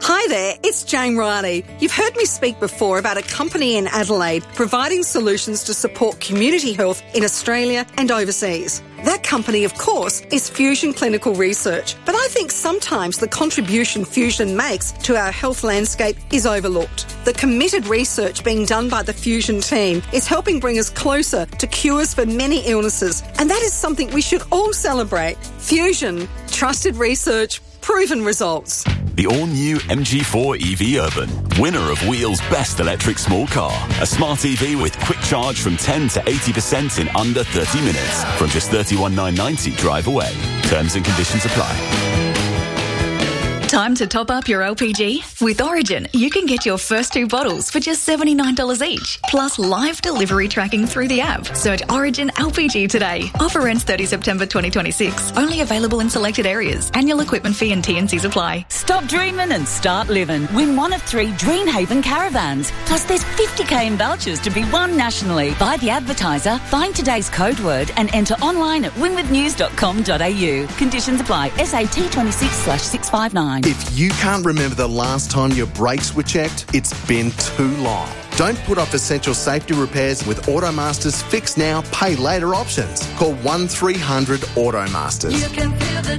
Hi there, it's Jane Riley. You've heard me speak before about a company in Adelaide providing solutions to support community health in Australia and overseas. That company, of course, is Fusion Clinical Research. But I think sometimes the contribution Fusion makes to our health landscape is overlooked. The committed research being done by the Fusion team is helping bring us closer to cures for many illnesses. And that is something we should all celebrate. Fusion, trusted research, proven results. The all-new MG4 EV Urban, winner of Wheel's Best Electric Small Car. A smart EV with quick charge from 10 to 80% in under 30 minutes. From just $31,990 drive away. Terms and conditions apply. Time to top up your LPG? With Origin, you can get your first 2 bottles for just $79 each, plus live delivery tracking through the app. Search Origin LPG today. Offer ends 30 September 2026. Only available in selected areas. Annual equipment fee and T&Cs apply. Stop dreaming and start living. Win one of 3 Dreamhaven caravans. Plus there's 50k in vouchers to be won nationally. Buy the advertiser, find today's code word and enter online at winwithnews.com.au. Conditions apply. SAT 26/659. If you can't remember the last time your brakes were checked, it's been too long. Don't put off essential safety repairs with Automaster's Fix Now, Pay Later options. Call 1300 Automasters. You can feel the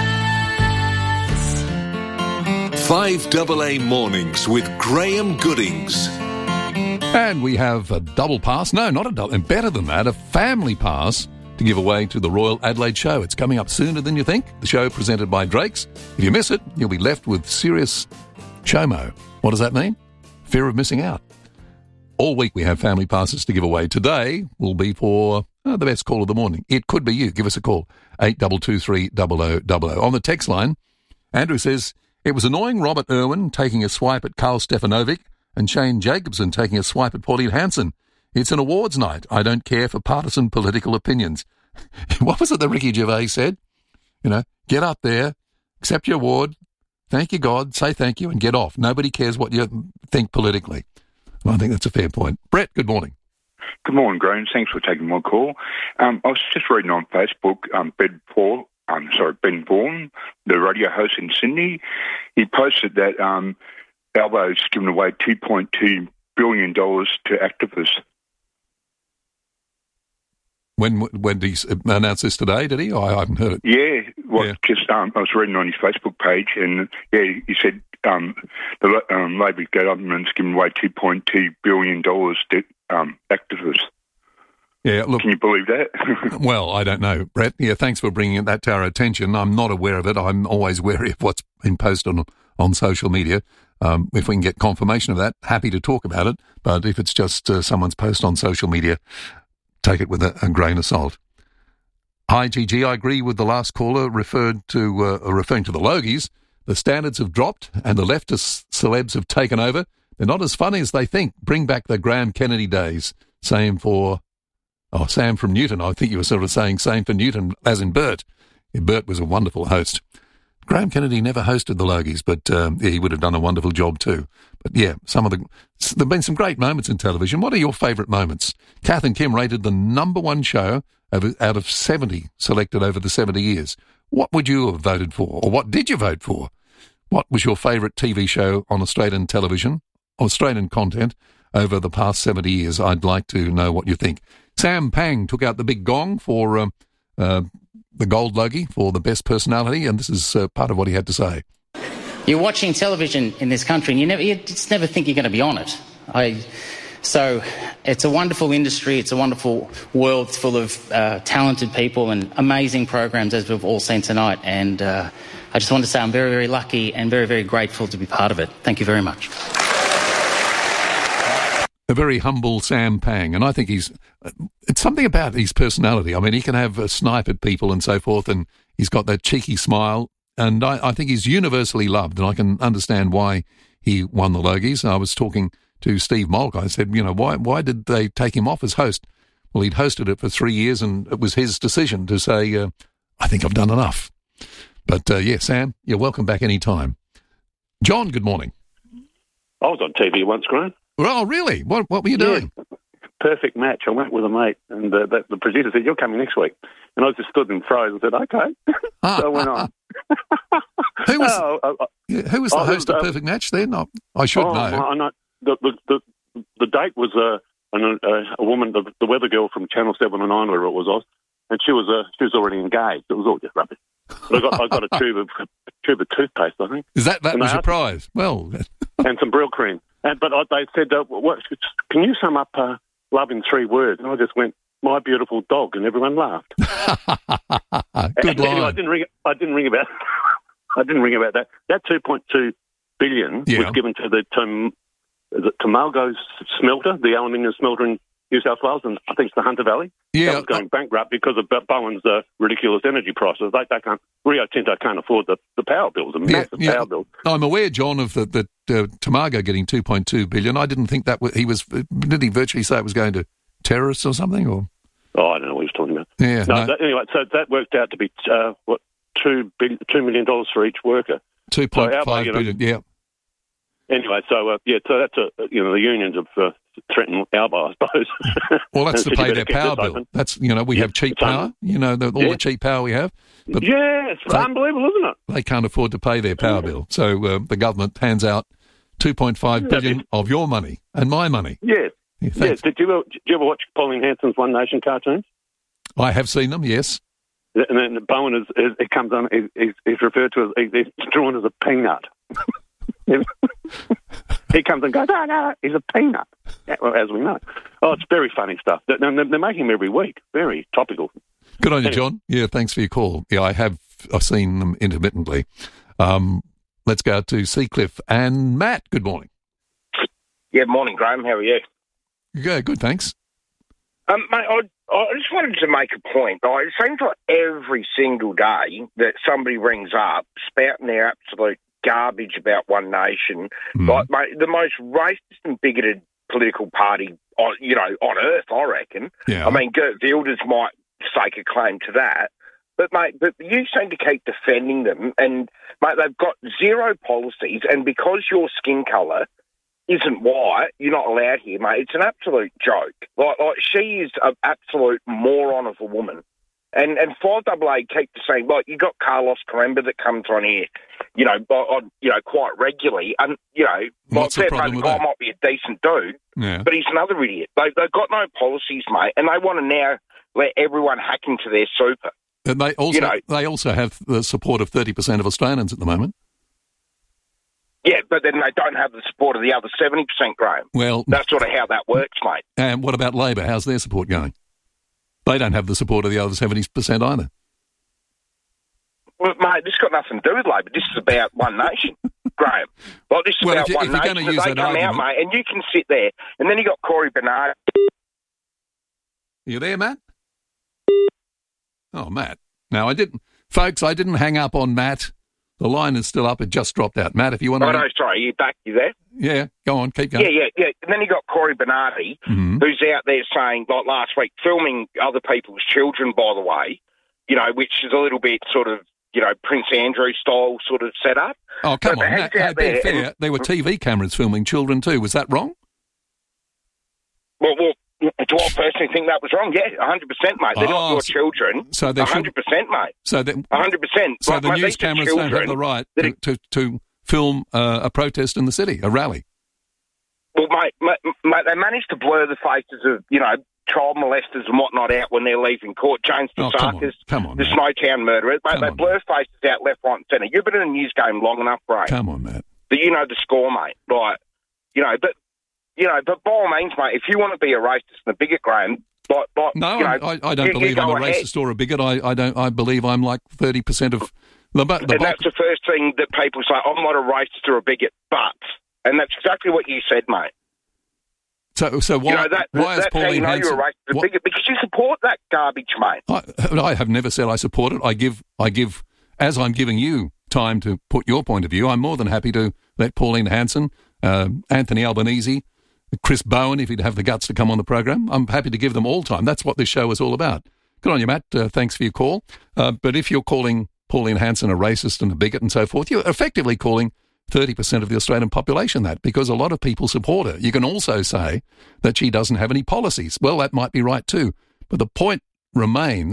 difference. 5AA Mornings with Graham Goodings. And we have a double pass. No, not a double. And better than that, a family pass to give away to the Royal Adelaide Show. It's coming up sooner than you think. The show presented by Drake's. If you miss it, you'll be left with serious chomo. What does that mean? Fear of missing out. All week we have family passes to give away. Today will be for the best call of the morning. It could be you. Give us a call. 8223 0000. On the text line, Andrew says, it was annoying Robert Irwin taking a swipe at Carl Stefanovic and Shane Jacobson taking a swipe at Pauline Hanson. It's an awards night. I don't care for partisan political opinions. What was it that Ricky Gervais said? Get up there, accept your award, thank you, God, say thank you, and get off. Nobody cares what you think politically. Well, I think that's a fair point. Brett, good morning. Good morning, Graham. Thanks for taking my call. I was just reading on Facebook, Ben Vaughan, the radio host in Sydney, he posted that Albo's given away $2.2 billion to activists. When did he announce this today, did he? I haven't heard it. Yeah, I was reading on his Facebook page, and he said the Labor government's given away $2.2 billion to activists. Yeah, look. Can you believe that? Well, I don't know, Brett. Yeah, thanks for bringing that to our attention. I'm not aware of it. I'm always wary of what's been posted on social media. If we can get confirmation of that, happy to talk about it. But if it's just someone's post on social media, take it with a grain of salt. Hi, Gigi. I agree with the last caller referring to the Logies. The standards have dropped and the leftist celebs have taken over. They're not as funny as they think. Bring back the Graham Kennedy days. Same for Sam from Newton. I think you were sort of saying same for Newton, as in Bert. Yeah, Bert was a wonderful host. Graham Kennedy never hosted the Logies, but he would have done a wonderful job too. But yeah, there've been some great moments in television. What are your favourite moments? Kath and Kim rated the number one show out of 70 selected over the 70 years. What would you have voted for, or what did you vote for? What was your favourite TV show on Australian television, Australian content, over the past 70 years? I'd like to know what you think. Sam Pang took out the big gong for the Gold Logie for the best personality, and this is part of what he had to say. You're watching television in this country, and you just never think you're going to be on it. So it's a wonderful industry. It's a wonderful world full of talented people and amazing programs, as we've all seen tonight. And I just want to say I'm very, very lucky and very, very grateful to be part of it. Thank you very much. A very humble Sam Pang, and I think it's something about his personality. I mean, he can have a snipe at people and so forth, and he's got that cheeky smile, and I think he's universally loved, and I can understand why he won the Logies. I was talking to Steve Molk. I said, why did they take him off as host? Well, he'd hosted it for 3 years, and it was his decision to say, I think I've done enough. But, Sam, you're welcome back any time. John, good morning. I was on TV once, Graham. Oh, really? What were you doing? Perfect match. I went with a mate, and the presenter said, "You're coming next week." And I just stood and froze and said, okay. So I went on. Who was the host of Perfect Match then? I should know. I know. The date was a woman, the weather girl from Channel 7 and 9, wherever it was, and she was already engaged. It was all just rubbish. But I got a tube of toothpaste, I think. Is that was your prize? Well, and some Brill cream. But they said, can you sum up love in 3 words? And I just went, my beautiful dog, and everyone laughed. Good line. Anyway, I didn't ring about. I didn't ring about that. That 2.2 billion was given to the Tomalgo smelter, the aluminium smelter in New South Wales, and I think it's the Hunter Valley. Yeah, that was going bankrupt because of Bowen's ridiculous energy prices. They can't. Rio Tinto can't afford the power bills, massive power bills. I'm aware, John, of the Tomago getting 2.2 billion. I didn't think that did he virtually say it was going to terrorists or something? Or I don't know what he was talking about. Yeah. Anyway, so that worked out to be $2 million for each worker. 2.5 billion. Yeah. Anyway, so that's the unions have threatened Alba, I suppose. Well, that's to pay their power bill. Open. That's we have cheap power. The cheap power we have. But it's unbelievable, isn't it? They can't afford to pay their power bill, so the government hands out 2.5 billion of your money and my money. Yes. Yes. Did you ever watch Pauline Hanson's One Nation cartoons? I have seen them. Yes. And then Bowen it comes on. He's referred to as he's drawn as a peanut. He comes and goes, no, he's a peanut, as we know. Oh, it's very funny stuff. They're making them every week. Very topical. Good on you, John. Yeah, thanks for your call. Yeah, I've seen them intermittently. Let's go to Seacliff. And Matt, good morning. Yeah, morning, Graham. How are you? Yeah, good, thanks. Mate, I just wanted to make a point. It seems like every single day that somebody rings up spouting their absolute garbage about One Nation, like mate, the most racist and bigoted political party on earth, I reckon. Yeah. I mean, Gert Wilders might stake a claim to that, but you seem to keep defending them, and mate, they've got zero policies, and because your skin colour isn't white, you're not allowed here, mate. It's an absolute joke. Like she is an absolute moron of a woman. And 5AA keep saying, you got Carlos Caremba that comes on here, quite regularly. And, what's the problem with that? Might be a decent dude, but he's another idiot. They've got no policies, mate, and they want to now let everyone hack into their super. And they also have the support of 30% of Australians at the moment. Yeah, but then they don't have the support of the other 70%, Graham. Well, that's sort of how that works, mate. And what about Labor? How's their support going? They don't have the support of the other 70% either. Well, mate, this got nothing to do with Labor. This is about One Nation, Graham. This is about One Nation. They come out, mate, and you can sit there. And then you got Corey Bernard. You there, Matt? Oh, Matt. No, I didn't hang up on Matt. The line is still up. It just dropped out. Matt, if you want to... Oh, no, sorry. You back? You there? Yeah, go on. Keep going. Yeah. And then you got Corey Bernardi, who's out there saying, like last week, filming other people's children, by the way, which is a little bit sort of, Prince Andrew style sort of setup. Oh, come on. Matt, be fair. There were TV cameras filming children too. Was that wrong? Well, do I personally think that was wrong? Yeah, 100%, mate. They're not your children. So 100%, mate. So 100%. So the news cameras don't have the right to film a protest in the city, a rally. Well, mate, they managed to blur the faces of, child molesters and whatnot out when they're leaving court. James Pasakis, the Snowtown murderer. Mate, they blur faces out left, right and centre. You've been in the news game long enough, Ray. Come on, Matt. But you know the score, mate. Right. But by all means, mate, if you want to be a racist and a bigot, Graham, I don't believe I'm a racist or a bigot. I believe I'm like 30% of the and that's the first thing that people say, I'm not a racist or a bigot, and that's exactly what you said, mate. So why is Pauline Hanson... You're a racist or a bigot, because you support that garbage, mate. I have never said I support it. I give, as I'm giving you time to put your point of view, I'm more than happy to let Pauline Hanson, Anthony Albanese, Chris Bowen, if he'd have the guts to come on the program. I'm happy to give them all time. That's what this show is all about. Good on you, Matt. Thanks for your call. But if you're calling Pauline Hanson a racist and a bigot and so forth, you're effectively calling 30% of the Australian population that, because a lot of people support her. You can also say that she doesn't have any policies. Well, that might be right too. But the point remains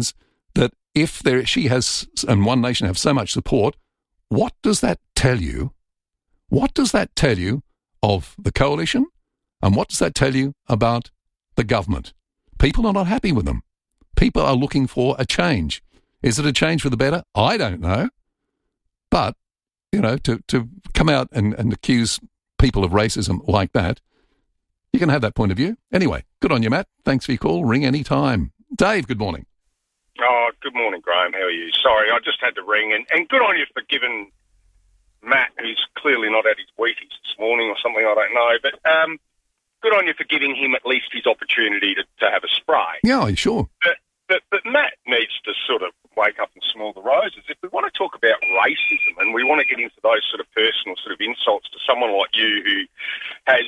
that if she has, and One Nation have so much support, what does that tell you? What does that tell you of the coalition? And what does that tell you about the government? People are not happy with them. People are looking for a change. Is it a change for the better? I don't know. But, you know, to come out and accuse people of racism like that, you can have that point of view. Anyway, good on you, Matt. Thanks for your call. Ring any time. Dave, good morning. Oh, good morning, Graham. How are you? Sorry, I just had to ring. And good on you for giving Matt, who's clearly not at his Wheaties this morning or something, I don't know, but good on you for giving him at least his opportunity to have a spray. Yeah, sure. But Matt needs to sort of wake up and smell the roses. If we want to talk about racism and we want to get into those sort of personal sort of insults to someone like you who has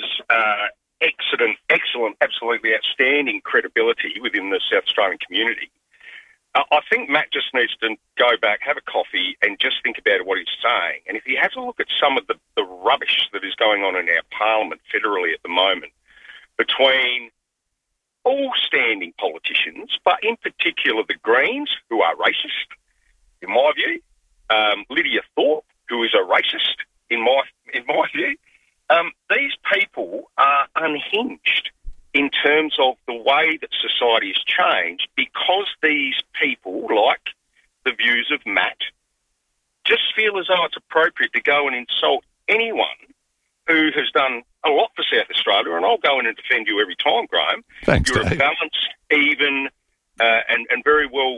excellent, absolutely outstanding credibility within the South Australian community, I think Matt just needs to go back, have a coffee, and just think about what he's saying. And if he has a look at some of the rubbish that is going on in our parliament federally at the moment between all standing politicians, but in particular the Greens, who are racist, in my view, Lydia Thorpe, who is a racist, in my view, these people are unhinged in terms of the way that society has changed because these people, like the views of Matt, just feel as though it's appropriate to go and insult anyone who has done a lot for South Australia, and I'll go in and defend you every time, Graham. Thanks, You're Dave. a balanced, even, and very well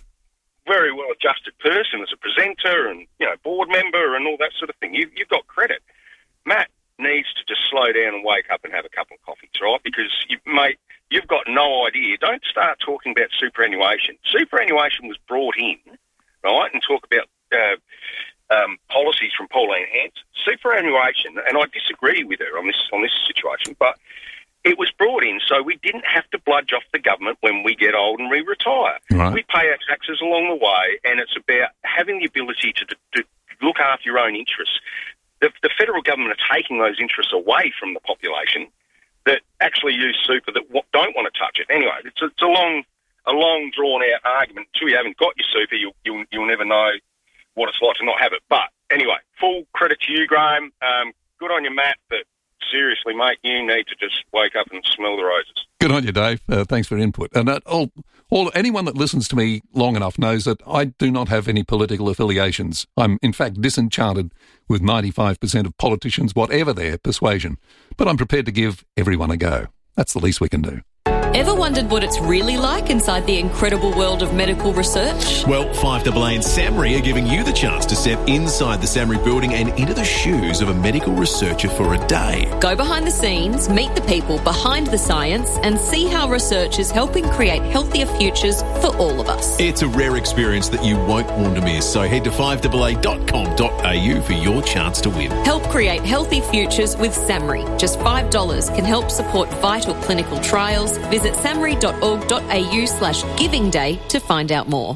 adjusted person as a presenter and, you know, board member and all that sort of thing. You've got credit. Matt needs to just slow down and wake up and have a couple of coffees, right? Because, you've got no idea. Don't start talking about superannuation. Superannuation was brought in, right, and talk about policies from Pauline Hanson. Superannuation, and I disagree with her on this situation, but it was brought in so we didn't have to bludge off the government when we get old and we retire. Right. We pay our taxes along the way, and it's about having the ability to look after your own interests. The federal government are taking those interests away from the population that actually use super that don't want to touch it. Anyway, it's a long, drawn-out argument. Until you haven't got your super, you'll never know what it's like to not have it. But anyway, full credit to you, Graham. Good on you, Matt, but seriously, mate, you need to just wake up and smell the roses. Good on you, Dave. Thanks for your input. And anyone that listens to me long enough knows that I do not have any political affiliations. I'm, in fact, disenchanted with 95% of politicians, whatever their persuasion. But I'm prepared to give everyone a go. That's the least we can do. Ever wondered what it's really like inside the incredible world of medical research? Well, 5AA and SAMRI are giving you the chance to step inside the SAMRI building and into the shoes of a medical researcher for a day. Go behind the scenes, meet the people behind the science, and see how research is helping create healthier futures for all of us. It's a rare experience that you won't want to miss, so head to 5AA.com.au for your chance to win. Help create healthy futures with SAMRI. Just $5 can help support vital clinical trials. Visit samri.org.au/Giving Day to find out more.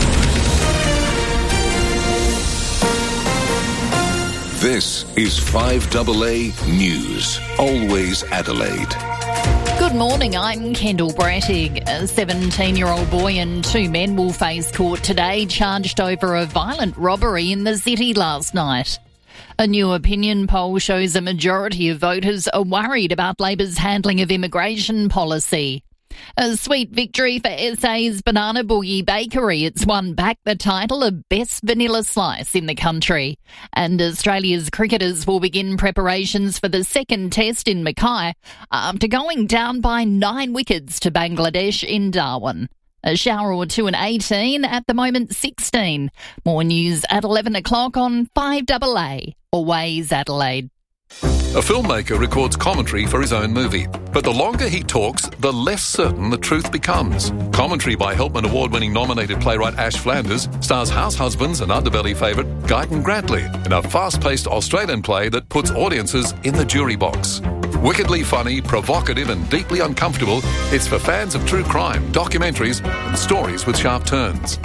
This is 5AA News. Always Adelaide. Good morning, I'm Kendall Brattig. A 17-year-old boy and two men will face court today charged over a violent robbery in the city last night. A new opinion poll shows a majority of voters are worried about Labor's handling of immigration policy. A sweet victory for SA's Banana Boogie Bakery. It's won back the title of Best Vanilla Slice in the country. And Australia's cricketers will begin preparations for the second test in Mackay after going down by 9 wickets to Bangladesh in Darwin. A shower or two in 18, at the moment 16. More news at 11 o'clock on 5AA. Always Adelaide. A filmmaker records commentary for his own movie, but the longer he talks, the less certain the truth becomes. Commentary by Helpman Award-winning nominated playwright Ash Flanders stars House Husbands and Underbelly favourite Guyton Grantley in a fast-paced Australian play that puts audiences in the jury box. Wickedly funny, provocative and deeply uncomfortable, it's for fans of true crime, documentaries and stories with sharp turns.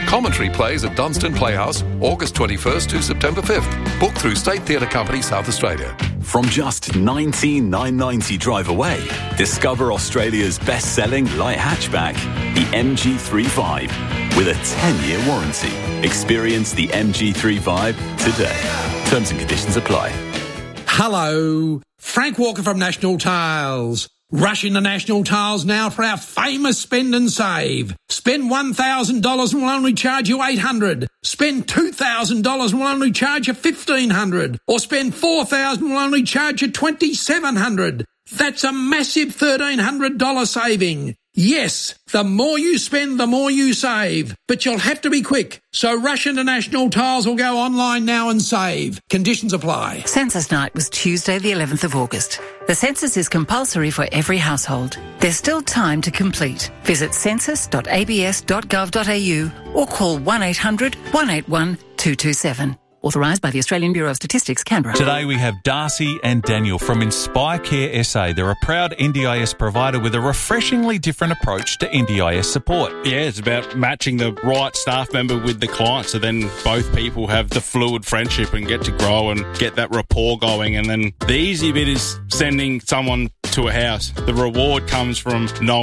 Commentary plays at Dunstan Playhouse, August 21st to September 5th. Booked through State Theatre Company, South Australia. From just $19,990 drive away, discover Australia's best-selling light hatchback, the MG3 with a 10-year warranty. Experience the MG3 today. Terms and conditions apply. Hello, Frank Walker from National Tiles. Rush into National Tiles now for our famous spend and save. Spend $1,000 and we'll only charge you $800. Spend $2,000 and we'll only charge you $1,500. Or spend $4,000 and we'll only charge you $2,700. That's a massive $1,300 saving. Yes, the more you spend, the more you save. But you'll have to be quick. So rush into National Tiles or go online now and save. Conditions apply. Census night was Tuesday the 11th of August. The census is compulsory for every household. There's still time to complete. Visit census.abs.gov.au or call 1-800 181 227. Authorised by the Australian Bureau of Statistics, Canberra. Today we have Darcy and Daniel from Inspire Care SA. They're a proud NDIS provider with a refreshingly different approach to NDIS support. Yeah, it's about matching the right staff member with the client, so then both people have the fluid friendship and get to grow and get that rapport going. And then the easy bit is sending someone to a house. The reward comes from knowing